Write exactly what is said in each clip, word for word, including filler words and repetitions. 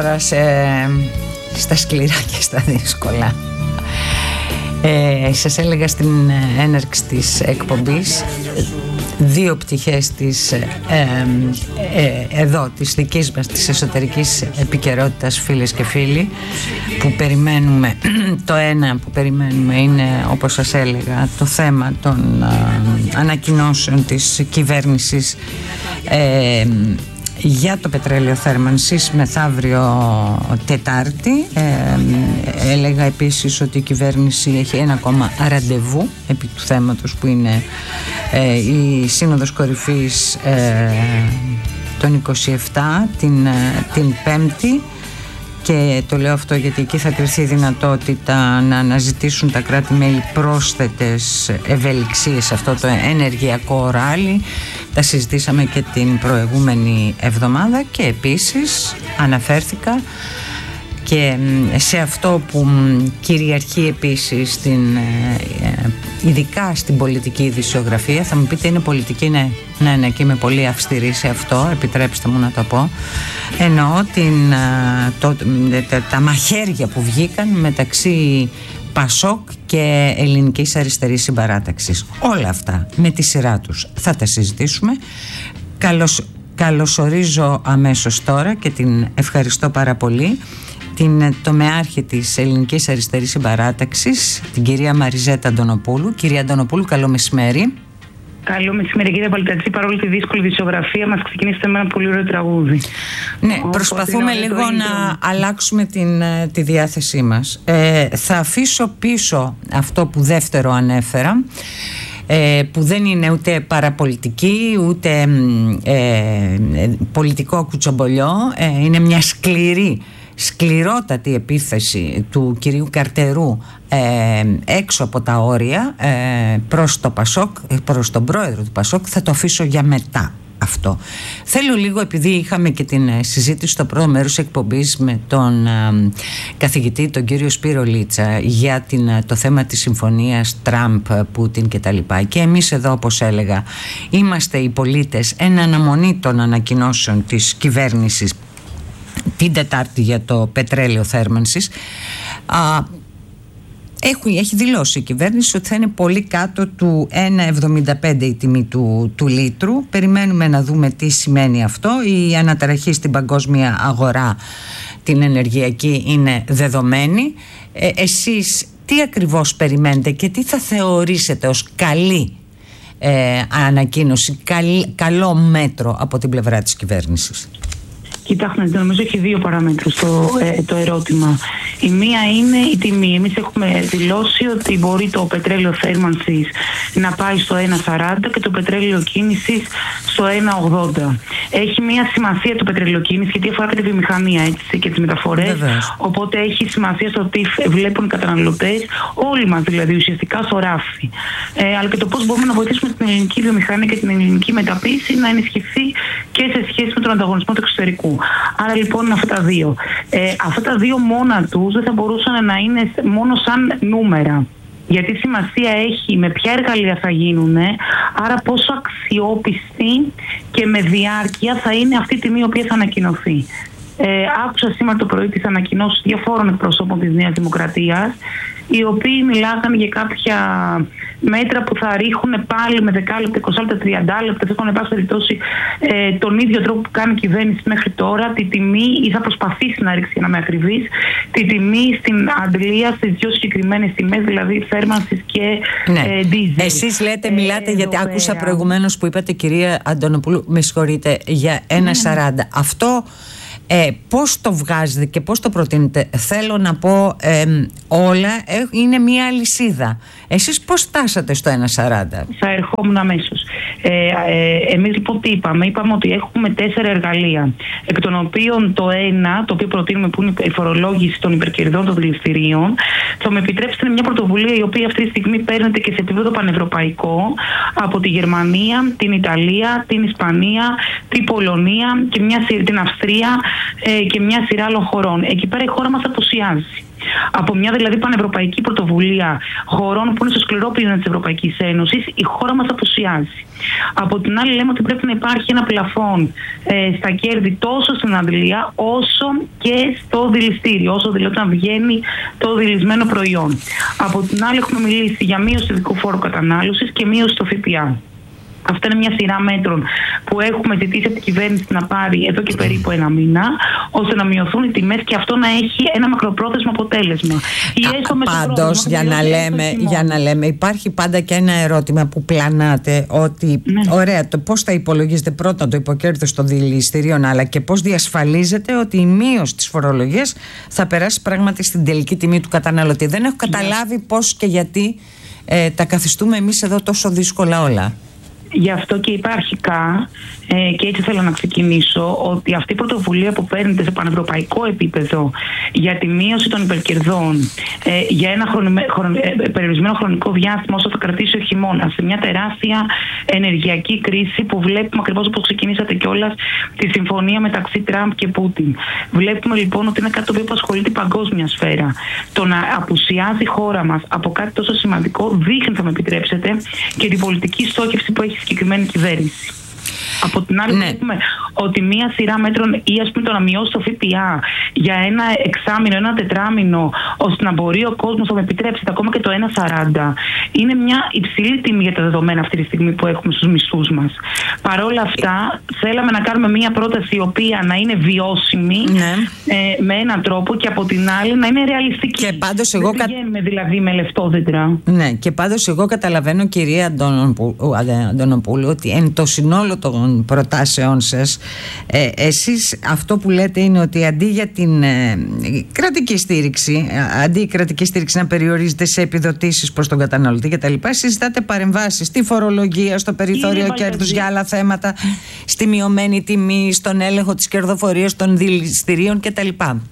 Τώρα σε, στα σκληρά και στα δύσκολα. Ε, σας έλεγα στην έναρξη της εκπομπής δύο πτυχές της ε, ε, εδώ της δικής μας της εσωτερικής επικαιρότητας, φίλες και φίλοι, που περιμένουμε. Το ένα που περιμένουμε είναι, όπως σας έλεγα, το θέμα των ε, ανακοινώσεων της κυβέρνησης ε, για το πετρέλαιο θέρμανσης μεθαύριο Τετάρτη. Ε, έλεγα επίσης ότι η κυβέρνηση έχει ένα ακόμα ραντεβού επί του θέματος, που είναι ε, η Σύνοδος Κορυφής ε, των είκοσι επτά την, την Πέμπτη. Και το λέω αυτό γιατί εκεί θα κριθεί η δυνατότητα να αναζητήσουν τα κράτη-μέλη πρόσθετες ευελιξίες σε αυτό το ενεργειακό ράλι. Τα συζητήσαμε και την προηγούμενη εβδομάδα και επίσης αναφέρθηκα και σε αυτό που κυριαρχεί επίσης στην, ειδικά στην πολιτική ειδησιογραφία. Θα μου πείτε, είναι πολιτική? Ναι, ναι, ναι, και είμαι πολύ αυστηρή σε αυτό, επιτρέψτε μου να το πω. Εννοώ την, το, τα, τα μαχαίρια που βγήκαν μεταξύ Πασόκ και Ελληνικής Αριστερής Συμπαράταξης. Όλα αυτά με τη σειρά τους θα τα συζητήσουμε. Καλώς, καλωσορίζω αμέσως τώρα και την ευχαριστώ πάρα πολύ την τομεάρχη της Ελληνικής Αριστερής Συμπαράταξης, την κυρία Μαριζέτα Αντωνοπούλου. Κυρία Αντωνοπούλου, καλό μεσημέρι. Καλό μεσημέρι, κύριε Παλτατζή. Παρόλο τη δύσκολη δισογραφία, μας ξεκινήσετε με ένα πολύ ωραίο τραγούδι. Ναι, Οπότε προσπαθούμε λίγο να ίδιο. αλλάξουμε την, τη διάθεσή μας. Ε, θα αφήσω πίσω αυτό που δεύτερο ανέφερα, ε, που δεν είναι ούτε παραπολιτική, ούτε ε, πολιτικό κουτσομπολιό. Ε, είναι μια σκληρή σκληρότατη επίθεση του κυρίου Καρτερού ε, έξω από τα όρια ε, προς το Πασόκ, προς τον πρόεδρο του Πασόκ. Θα το αφήσω για μετά αυτό. Θέλω λίγο, επειδή είχαμε και την συζήτηση στο πρώτο μέρος εκπομπής με τον ε, καθηγητή, τον κύριο Σπύρο Λίτσα, για την, το θέμα της συμφωνίας Τραμπ, Πούτιν κτλ. Και εμείς εδώ, όπως έλεγα, είμαστε οι πολίτες εν αναμονή των ανακοινώσεων της κυβέρνησης την Τετάρτη για το πετρέλαιο θέρμανσης. Α, έχει, έχει δηλώσει η κυβέρνηση ότι θα είναι πολύ κάτω του ένα εβδομήντα πέντε η τιμή του, του λίτρου. Περιμένουμε να δούμε τι σημαίνει αυτό. Η αναταραχή στην παγκόσμια αγορά, την ενεργειακή, είναι δεδομένη. Ε, εσείς τι ακριβώς περιμένετε και τι θα θεωρήσετε ως καλή ε, ανακοίνωση, καλ, καλό μέτρο από την πλευρά της κυβέρνησης? Κοιτάξτε, νομίζω έχει δύο παραμέτρους το, ε, το ερώτημα. Η μία είναι η τιμή. Εμείς έχουμε δηλώσει ότι μπορεί το πετρέλαιο θέρμανσης να πάει στο ένα σαράντα και το πετρέλαιο κίνησης στο ένα ογδόντα. Έχει μία σημασία το πετρέλαιο κίνησης γιατί αφορά και τη βιομηχανία, έτσι, και τις μεταφορές. Βεβαίως. Οπότε έχει σημασία στο τι βλέπουν οι καταναλωτές, όλοι μας δηλαδή, ουσιαστικά στο ράφι. Ε, αλλά και το πώς μπορούμε να βοηθήσουμε την ελληνική βιομηχανία και την ελληνική μεταποίηση να ενισχυθεί και σε σχέση με τον ανταγωνισμό του εξωτερικού. Άρα λοιπόν αυτά τα δύο. Ε, αυτά τα δύο μόνα τους δεν θα μπορούσαν να είναι μόνο σαν νούμερα. Γιατί σημασία έχει με ποια εργαλεία θα γίνουν, άρα πόσο αξιόπιστη και με διάρκεια θα είναι αυτή η τιμή η οποία θα ανακοινωθεί. Ε, άκουσα σήμερα το πρωί τις ανακοινώσεις διαφόρων εκπροσώπων της Νέας Δημοκρατίας, οι οποίοι μιλάγαν για κάποια μέτρα που θα ρίχνουν πάλι με δέκα λεπτά, είκοσι λεπτά, τριάντα λεπτά. Θα έχουν πάση περιπτώσει ε, τον ίδιο τρόπο που κάνει η κυβέρνηση μέχρι τώρα, τη τιμή, ή θα προσπαθήσει να ρίξει, για να είμαι ακριβής, τη τιμή στην Αντλία στις δύο συγκεκριμένες τιμές, δηλαδή θέρμανσης και ναι. ε, ντίζελ. Εσείς λέτε, μιλάτε, ε, γιατί εδώ άκουσα πέρα προηγουμένως που είπατε, κυρία Αντωνοπούλου, με συγχωρείτε, για ένα σαράντα. Mm. Αυτό Ε, πώς το βγάζετε και πώς το προτείνετε? Θέλω να πω ε, όλα ε, είναι μια αλυσίδα. Εσείς πώς φτάσατε στο ένα σαράντα? Θα ερχόμουν αμέσως. Ε, ε, εμείς λοιπόν τι είπαμε? Είπαμε ότι έχουμε τέσσερα εργαλεία, εκ των οποίων το ένα, το οποίο προτείνουμε, που είναι η φορολόγηση των υπερκερδών των δηληστηρίων, θα με επιτρέψετε, είναι μια πρωτοβουλία η οποία αυτή τη στιγμή παίρνεται και σε επίπεδο πανευρωπαϊκό από τη Γερμανία, την Ιταλία, την Ισπανία, την Πολωνία και μια, την Αυστρία ε, και μια σειρά άλλων χωρών. Εκεί πέρα η χώρα μας απουσιάζει. Από μια δηλαδή πανευρωπαϊκή πρωτοβουλία χωρών που είναι στο σκληρό πυρήνα της Ευρωπαϊκής Ένωσης, η χώρα μας απουσιάζει. Από την άλλη, λέμε ότι πρέπει να υπάρχει ένα πλαφόν ε, στα κέρδη τόσο στην αντλία όσο και στο δηληστήριο, όσο δηλαδή όταν βγαίνει το δηλισμένο προϊόν. Από την άλλη, έχουμε μιλήσει για μείωση του ειδικού φόρου κατανάλωσης και μείωση στο ΦΠΑ. Αυτά είναι μια σειρά μέτρων που έχουμε ζητήσει από την κυβέρνηση να πάρει εδώ και περίπου ένα μήνα, ώστε να μειωθούν οι τιμές και αυτό να έχει ένα μακροπρόθεσμο αποτέλεσμα. Πάντως, για, να λέμε, για να λέμε, υπάρχει πάντα και ένα ερώτημα που πλανάτε, ότι ναι. ωραία, το πώς θα υπολογίζετε πρώτα το υποκέρδος των δηληστηρίων, αλλά και πώς διασφαλίζετε ότι η μείωση της φορολογίας θα περάσει πράγματι στην τελική τιμή του καταναλωτή. Δεν έχω καταλάβει yeah. πώς και γιατί ε, τα καθιστούμε εμείς εδώ τόσο δύσκολα όλα. Γι' αυτό και υπάρχει ΚΑ, ε, και έτσι θέλω να ξεκινήσω, ότι αυτή η πρωτοβουλία που παίρνεται σε πανευρωπαϊκό επίπεδο για τη μείωση των υπερκερδών ε, για ένα χρονι, χρον, ε, περιορισμένο χρονικό διάστημα όσο θα κρατήσει ο χειμώνας, σε μια τεράστια ενεργειακή κρίση που βλέπουμε ακριβώς όπως ξεκινήσατε κιόλας τη συμφωνία μεταξύ Τραμπ και Πούτιν. Βλέπουμε λοιπόν ότι είναι κάτι το οποίο απασχολεί την παγκόσμια σφαίρα. Το να απουσιάζει η χώρα μας από κάτι τόσο σημαντικό δείχνει, θα με επιτρέψετε, και την πολιτική στόχευση που έχει συγκεκριμένη κυβέρνηση. Από την άλλη, ναι. βλέπουμε ότι μία σειρά μέτρων ή ας πούμε το να μειώσει το ΦΠΑ για ένα εξάμηνο, ένα τετράμηνο, ώστε να μπορεί ο κόσμος να με επιτρέψει ακόμα και το ένα σαράντα, είναι μια υψηλή τιμή για τα δεδομένα αυτή τη στιγμή που έχουμε στους μισθούς μας. Παρ' όλα αυτά, θέλαμε να κάνουμε μια πρόταση η οποία να είναι βιώσιμη ναι. ε, με έναν τρόπο και από την άλλη να είναι ρεαλιστική. Και πάντως εγώ δεν πηγαίνουμε κα... δηλαδή με λεφτόδεντρα. Ναι, και πάντως εγώ καταλαβαίνω, κυρία Αντωνοπούλου, ότι εν το συνόλο των προτάσεών σας, ε, εσείς αυτό που λέτε είναι ότι αντί για την ε, κρατική στήριξη, αντί η κρατική στήριξη να περιορίζεται σε επιδοτήσεις προς τον καταναλωτή κτλ., συζητάτε παρεμβάσεις στη φορολογία, στο περιθώριο κέρδους για άλλα θέματα, στη μειωμένη τιμή, στον έλεγχο της κερδοφορίας των δηληστηρίων κτλ.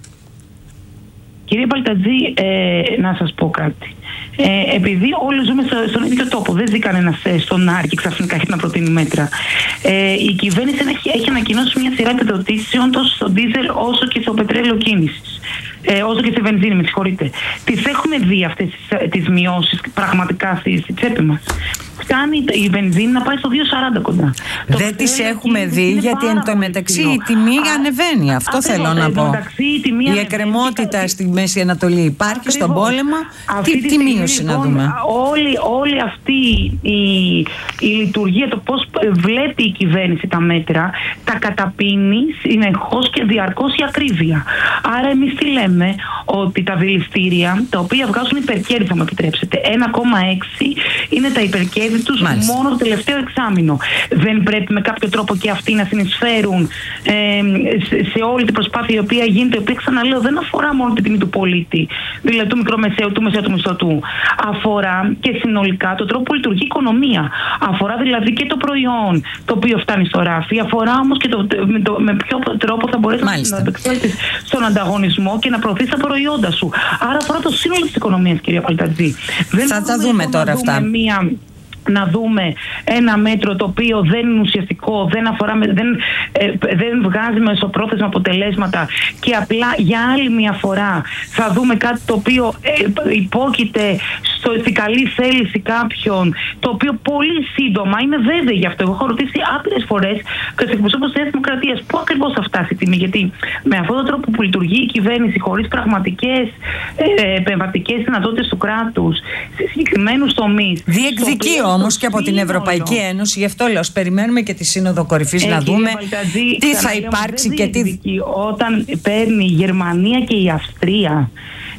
Κύριε Παλτατζή, ε, να σας πω κάτι. Ε, επειδή όλοι ζούμε στο, στον ίδιο τόπο, δεν ζει κανένα στον Άρη και ξαφνικά έχει να προτείνει μέτρα. Ε, η κυβέρνηση έχει, έχει ανακοινώσει μια σειρά επιδοτήσεων τόσο στο ντίζελ όσο και στο πετρέλαιο κίνησης. Ε, όσο και στη βενζίνη, με συγχωρείτε. Τις έχουμε δει αυτές τις μειώσεις πραγματικά στη, στη τσέπη μας. Φτάνει η βενζίνη να πάει στο δύο σαράντα κοντά. Δεν τις έχουμε δει, γιατί εν τω μεταξύ η τιμή Α, ανεβαίνει. Αυτό α, θέλω να πω. Μεταξύ, η τιμή η εκκρεμότητα στη Μέση Ανατολή υπάρχει, ακριβώς. Στον πόλεμο. Τι, τι μείωση λοιπόν, να δούμε. Όλη, όλη αυτή η, η λειτουργία, το πώς βλέπει η κυβέρνηση τα μέτρα, τα καταπίνει συνεχώς και διαρκώς η ακρίβεια. Άρα εμείς τι λέμε, ότι τα δηληστήρια, τα οποία βγάζουν υπερκέρδη, θα μου επιτρέψετε, ένα κόμμα έξι είναι τα υπερκέρδη τους μόνο το τελευταίο εξάμηνο. Δεν πρέπει με κάποιο τρόπο και αυτοί να συνεισφέρουν ε, σε, σε όλη την προσπάθεια η οποία γίνεται, η οποία, ξαναλέω, δεν αφορά μόνο την τιμή του πολίτη, δηλαδή του μικρομεσαίου, του μεσαίου, του μισθωτού. Αφορά και συνολικά το τρόπο που λειτουργεί η οικονομία. Αφορά δηλαδή και το προϊόν το οποίο φτάνει στο ράφι, αφορά όμως και το, με, το, με ποιο τρόπο θα μπορέσει να επεξέλθει στον ανταγωνισμό και να προωθήσει τα προϊόντα σου. Άρα αφορά το σύνολο της οικονομίας, κυρία Παλτατζή. Θα τα δούμε τώρα αυτά. Μία, να δούμε ένα μέτρο το οποίο δεν είναι ουσιαστικό, δεν, αφορά, δεν, ε, δεν βγάζει μεσοπρόθεσμα αποτελέσματα και απλά για άλλη μια φορά θα δούμε κάτι το οποίο ε, υπόκειται στο, στην καλή θέληση κάποιων, το οποίο πολύ σύντομα, είμαι βέβαιη γι' αυτό, εγώ έχω ρωτήσει άπειρες φορές και σε εκπροσώπους της Δημοκρατίας πού ακριβώς θα φτάσει η τιμή, γιατί με αυτόν τον τρόπο που λειτουργεί η κυβέρνηση χωρίς πραγματικές ε, επεμβατικές δυνατότητες του κράτους σε συγκεκριμένους τομείς. Διεκδικεί όμως και από την Ευρωπαϊκή Ένωση, γι' αυτό λέω, περιμένουμε και τη Σύνοδο Κορυφής ε, να δούμε Παλτατζή, τι θα υπάρξει και τι. Όταν παίρνει η Γερμανία και η Αυστρία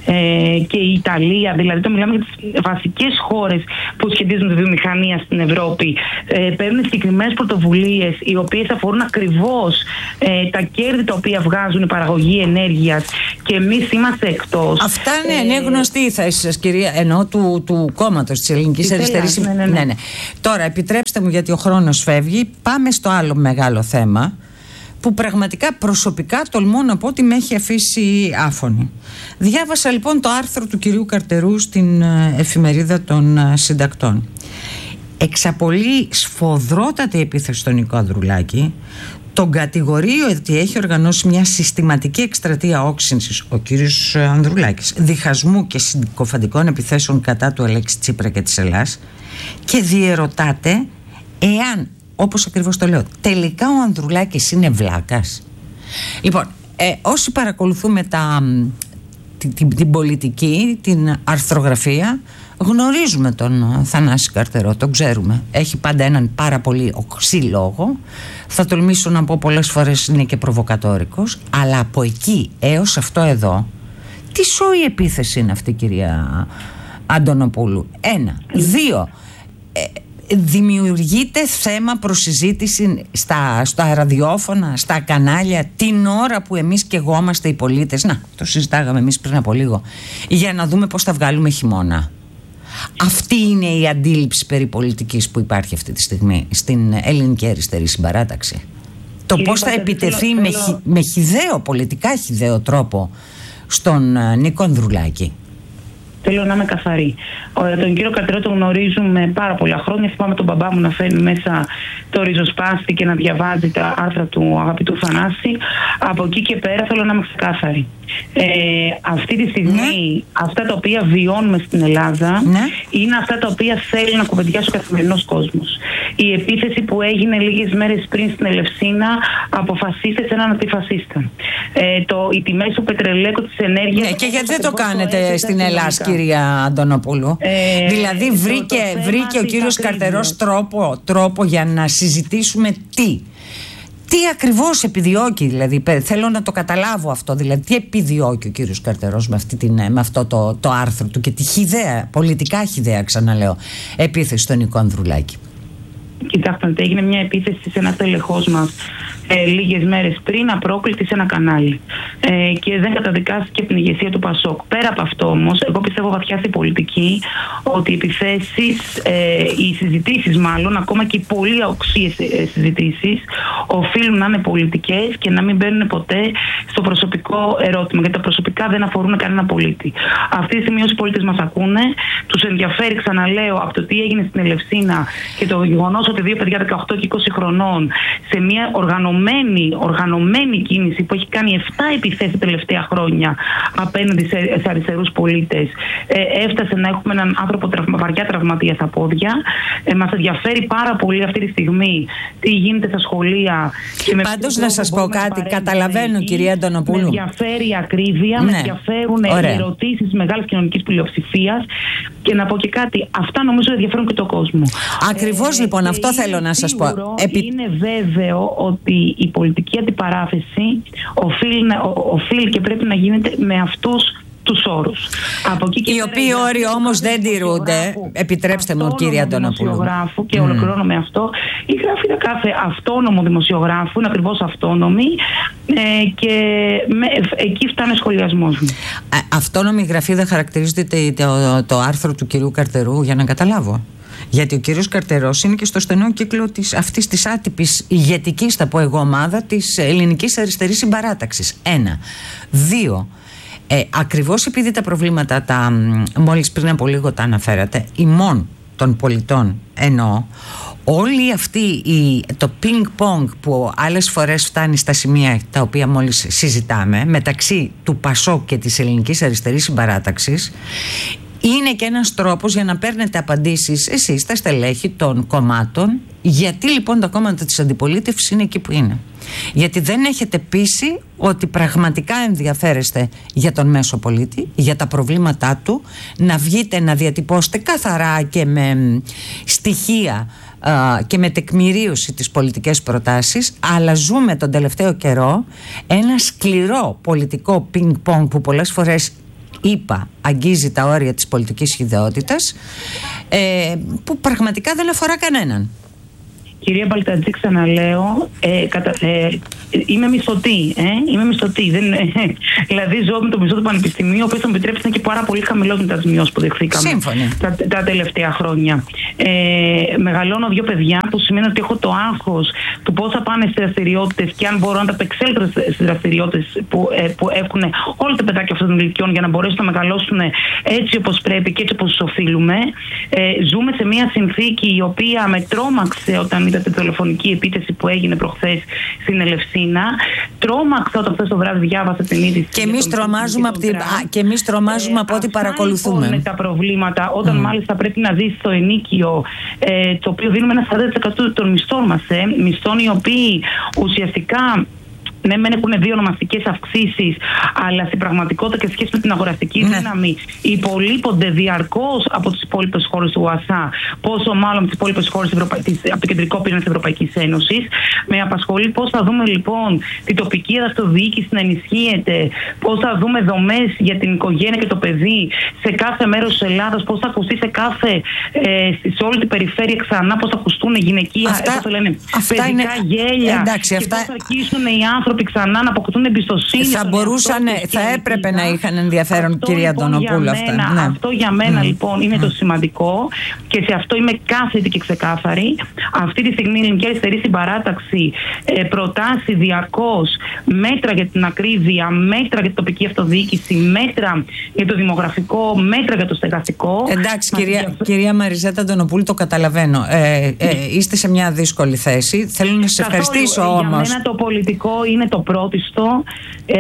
ε, και η Ιταλία, δηλαδή το μιλάμε για τις βασικές χώρες που σχετίζουν τη βιομηχανία στην Ευρώπη, ε, παίρνουν συγκεκριμένες πρωτοβουλίες οι οποίες αφορούν ακριβώς ε, τα κέρδη τα οποία βγάζουν η παραγωγή ενέργειας και εμείς είμαστε εκτός. Αυτά ναι, είναι γνωστή θα σας, κυρία, ενώ του, του κόμματος της Ελληνικής Αριστερής. Ναι, ναι, ναι. ναι, ναι. Τώρα επιτρέψτε μου, γιατί ο χρόνος φεύγει, πάμε στο άλλο μεγάλο θέμα που πραγματικά προσωπικά τολμώ να πω ότι με έχει αφήσει άφωνη. Διάβασα λοιπόν το άρθρο του κυρίου Καρτερού στην εφημερίδα των συντακτών. Εξαπολύει σφοδρότατη επίθεση στον Νικό Ανδρουλάκη, τον κατηγορεί ότι έχει οργανώσει μια συστηματική εκστρατεία όξυνσης ο κύριος Ανδρουλάκης, διχασμού και συκοφαντικών επιθέσεων κατά του Αλέξη Τσίπρα και της Ελλάς, και διερωτάται εάν, όπως ακριβώς το λέω, τελικά ο Ανδρουλάκης είναι βλάκας. Λοιπόν, ε, όσοι παρακολουθούμε τα, την, την, την πολιτική, την αρθρογραφία, γνωρίζουμε τον Θανάση Καρτερό, τον ξέρουμε. Έχει πάντα έναν πάρα πολύ οξύ λόγο. Θα τολμήσω να πω πολλές φορές είναι και προβοκατόρικος. Αλλά από εκεί έως αυτό εδώ, τι σόη επίθεση είναι αυτή, κυρία Αντωνοπούλου? Ένα. Δύο. Ε, δημιουργείται θέμα προσυζήτηση στα, στα ραδιόφωνα, στα κανάλια, την ώρα που εμείς καιγόμαστε οι πολίτες. Να, το συζητάγαμε εμείς πριν από λίγο, για να δούμε πώς θα βγάλουμε χειμώνα. Αυτή είναι η αντίληψη περί πολιτικής που υπάρχει αυτή τη στιγμή στην ελληνική αριστερή συμπαράταξη. Το πώς θα επιτεθεί θέλω, με, θέλω... με χυδαίο, πολιτικά χυδαίο τρόπο στον Νίκο Ανδρουλάκη. Θέλω να είμαι καθαρή. Τον κύριο Καρτερό τον γνωρίζουμε πάρα πολλά χρόνια. Θυμάμαι τον μπαμπά μου να φέρνει μέσα το ριζοσπάστη και να διαβάζει τα άρθρα του αγαπητού Θανάση. Από εκεί και πέρα θέλω να είμαι ξεκάθαρη. Ε, αυτή τη στιγμή ναι. αυτά τα οποία βιώνουμε στην Ελλάδα ναι. είναι αυτά τα οποία θέλει να κουβεντιάσει ο καθημερινός κόσμος. Η επίθεση που έγινε λίγες μέρες πριν στην Ελευσίνα από φασίστες σε έναν αντιφασίστα. Ε, το, οι τιμές του πετρελαίου, της ενέργειας... Ναι, και γιατί δεν το κάνετε στην Ελλάδα, κυρία Αντωνοπούλου? Ε, δηλαδή βρήκε, το, το βρήκε ο κύριος Καρτερός τρόπο, τρόπο για να συζητήσουμε τι. Τι ακριβώς επιδιώκει, δηλαδή, θέλω να το καταλάβω αυτό, δηλαδή, τι επιδιώκει ο κύριος Καρτερός με, αυτή την, με αυτό το, το άρθρο του και τη χυδαία, πολιτικά χυδαία, ξαναλέω, επίθεση στον Νίκο Ανδρουλάκη? Κοιτάξτε, έγινε μια επίθεση σε ένα τελεχός μας ε, λίγες μέρες πριν, απρόκλητη σε ένα κανάλι. Ε, και δεν καταδικάστηκε από την ηγεσία του Πασόκ. Πέρα από αυτό όμως, εγώ πιστεύω βαθιά στην πολιτική ότι οι επιθέσεις, ε, οι συζητήσεις μάλλον, ακόμα και οι πολύ οξύες ε, συζητήσεις, οφείλουν να είναι πολιτικές και να μην μπαίνουν ποτέ στο προσωπικό ερώτημα. Γιατί τα προσωπικά δεν αφορούν κανένα πολίτη. Αυτή τη στιγμή όσοι πολίτες μας ακούνε, τους ενδιαφέρει, ξαναλέω, από το τι έγινε στην Ελευσίνα και το γεγονός ότι δύο παιδιά δεκαοκτώ και είκοσι χρονών σε μια οργανωμένη, οργανωμένη κίνηση που έχει κάνει επτά επιθέσεις τα τελευταία χρόνια απέναντι σε, σε αριστερούς πολίτες, ε, έφτασε να έχουμε έναν άνθρωπο τραυμα, βαριά τραυματία στα πόδια. Ε, μας ενδιαφέρει πάρα πολύ αυτή τη στιγμή τι γίνεται στα σχολεία. Πάντως να σας πω κάτι, καταλαβαίνω εκεί, κυρία Αντωνοπούλου. Με ενδιαφέρει η ακρίβεια, ναι. με ενδιαφέρουν οι ερωτήσεις μεγάλης κοινωνικής πλειοψηφίας και να πω και κάτι, αυτά νομίζω ενδιαφέρουν και τον κόσμο. Ακριβώς ε, λοιπόν, αυτό θέλω να σας πω. Επί... Είναι βέβαιο ότι η πολιτική αντιπαράθεση οφείλει, οφείλει και πρέπει να γίνεται με αυτούς τους όρους. Από εκεί και οι οποίοι όροι όμως δεν τηρούνται. Επιτρέψτε μου, κύριε Αντωνοπούλου. Και mm. ολοκληρώνω με αυτό. Η γραφή κάθε αυτόνομο δημοσιογράφου είναι ακριβώς αυτόνομη ε, και με, εκεί φτάνει ο σχολιασμός μου. Α, αυτόνομη γραφή δεν χαρακτηρίζεται το, το, το άρθρο του κυρίου Καρτερού, για να καταλάβω? Γιατί ο κύριος Καρτερός είναι και στο στενό κύκλο της, αυτής της άτυπης ηγετικής, θα πω εγώ, ομάδα της ελληνικής αριστερής συμπαράταξης. Ένα. Δύο. Ε, ακριβώς επειδή τα προβλήματα, τα, μόλις πριν από λίγο τα αναφέρατε, ημών των πολιτών εννοώ, όλη αυτή η, το πινκ-πονγκ που άλλες φορές φτάνει στα σημεία τα οποία μόλις συζητάμε μεταξύ του Πασόκ και της ελληνικής αριστερής συμπαράταξης, είναι και ένας τρόπος για να παίρνετε απαντήσεις εσείς τα στελέχη των κομμάτων. Γιατί λοιπόν τα κόμματα της αντιπολίτευσης είναι εκεί που είναι? Γιατί δεν έχετε πείσει ότι πραγματικά ενδιαφέρεστε για τον μέσο πολίτη, για τα προβλήματά του, να βγείτε να διατυπώσετε καθαρά και με στοιχεία α, και με τεκμηρίωση τις πολιτικές προτάσεις. Αλλά ζούμε τον τελευταίο καιρό ένα σκληρό πολιτικό πινκ-πονγκ που πολλές φορές, είπα, αγγίζει τα όρια της πολιτικής χυδαιότητας, ε, που πραγματικά δεν αφορά κανέναν. Κυρία Μπαλτατζή, ξαναλέω, ε, κατα, ε, είμαι μισθωτή. Ε, είμαι μισθωτή. Δεν, ε, δηλαδή, ζω με το μισθό του Πανεπιστημίου, ο οποίος θα μου επιτρέψει να είναι και πάρα πολύ χαμηλό με τα ζημιώσεις που δεχθήκαμε τα, τα τελευταία χρόνια. Ε, μεγαλώνω δύο παιδιά, που σημαίνει ότι έχω το άγχος του πώς θα πάνε στις δραστηριότητες και αν μπορώ να τα απεξέλθω στις δραστηριότητες που, ε, που έχουν όλα τα παιδάκια αυτών των ηλικιών για να μπορέσουν να μεγαλώσουν έτσι όπως πρέπει και έτσι όπως οφείλουμε. Ε, ζούμε σε μια συνθήκη η οποία με τρόμαξε όταν είδατε τη δολοφονική επίθεση που έγινε προχθές στην Ελευσίνα. Τρόμαξα όταν χθες το βράδυ διάβασα την είδηση. Και εμείς τρομάζουμε από, την... και εμείς τρομάζουμε ε, από ό,τι παρακολουθούμε. Είναι τα προβλήματα όταν mm. μάλιστα πρέπει να δεις στο ενίκιο, ε, το οποίο δίνουμε ένα σαράντα τοις εκατό των μισθών μας, ε, μισθών οι οποίοι ουσιαστικά ναι, μεν έχουν δύο ονομαστικές αυξήσεις, αλλά στην πραγματικότητα και σχέση με την αγοραστική ναι. δύναμη υπολείπονται διαρκώς από τις υπόλοιπες χώρες του ΟΑΣΑ, πόσο μάλλον από τις υπόλοιπες χώρες Ευρωπα... από το κεντρικό πυρήνα της Ευρωπαϊκής Ένωσης. Με απασχολεί πώς θα δούμε λοιπόν την τοπική αυτοδιοίκηση να ενισχύεται, πώς θα δούμε δομές για την οικογένεια και το παιδί σε κάθε μέρος της Ελλάδας, πώς θα ακουστεί σε κάθε, ε, σε όλη την περιφέρεια ξανά, πώς θα ακουστούν γυναικεία, αυτά, το λένε, αυτά παιδικά είναι... γέλια. Εντάξει, και αυτά... πώς θα αρχίσουν οι άνθρωποι ξανά να αποκτούν εμπιστοσύνη. Θα μπορούσαν, θα έπρεπε να είχαν ενδιαφέρον, αυτό, κυρία λοιπόν, Αντωνοπούλου, αυτά. Ναι. Αυτό για μένα mm. λοιπόν είναι mm. το σημαντικό και σε αυτό είμαι κάθετη και ξεκάθαρη. Αυτή τη στιγμή η Ελληνική Αριστερή Συμπαράταξη ε, προτάσει διαρκώς μέτρα για την ακρίβεια, μέτρα για την τοπική αυτοδιοίκηση, μέτρα για το δημογραφικό, μέτρα για το στεγαστικό. Εντάξει, κυρία, για... κυρία Μαριζέτα Αντωνοπούλου, το καταλαβαίνω. Ε, ε, είστε σε μια δύσκολη θέση. Θέλω να σας ευχαριστήσω όμως. Για μένα το πολιτικό είναι το πρώτιστο. Ε,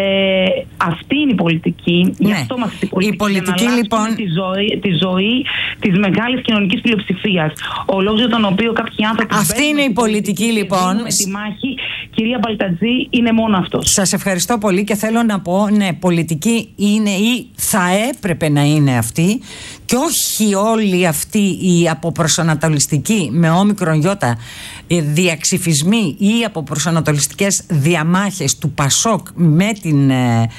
αυτή είναι η πολιτική. Ναι. Γι' αυτό μας η πολιτική. Η πολιτική λοιπόν. Τη ζωή, τη ζωή της μεγάλης κοινωνικής πλειοψηφίας. Ο λόγος για τον οποίο κάποιοι άνθρωποι. Αυτή είναι η πολιτική λοιπόν. Με τη μάχη, κυρία Μπαλτατζή, είναι μόνο αυτός. Σας ευχαριστώ πολύ και θέλω να πω, ναι, πολιτική είναι ή θα έπρεπε να είναι αυτή και όχι όλοι αυτοί οι αποπροσανατολιστικοί με όμικρον γιώτα διαξυφισμοί ή αποπροσανατολιστικές διαμάχες του Πασόκ με την,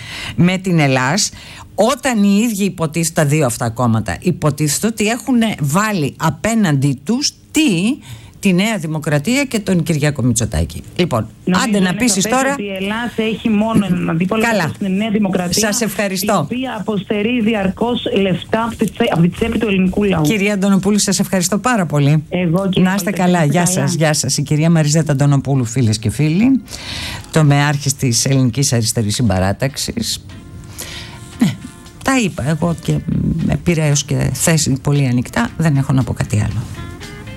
με την Ελλάς, όταν οι ίδιοι υποτίθεται, τα δύο αυτά κόμματα υποτίθεται ότι έχουν βάλει απέναντι τους τι, τη Νέα Δημοκρατία και τον Κυριάκο Μητσοτάκη. Λοιπόν, νομίζω άντε να πείσεις τώρα. Η Ελλάδα έχει μόνο έναν αντίπαλο στην Νέα Δημοκρατία. Σας ευχαριστώ. Η οποία αποστερεί διαρκώς λεφτά από τη τσέπη του ελληνικού λαού. Κυρία Αντωνοπούλου, σας ευχαριστώ πάρα πολύ. Εγώ, κυρία, να είστε καλά. Γεια σας, γεια σας. Η κυρία Μαριζέτα Αντωνοπούλου, φίλες και φίλοι, τομεάρχης της Ελληνικής Αριστερής Συμπαράταξης. Ναι, τα είπα εγώ και με Πειραίος και θέση πολύ ανοιχτά. Δεν έχω να πω κάτι άλλο.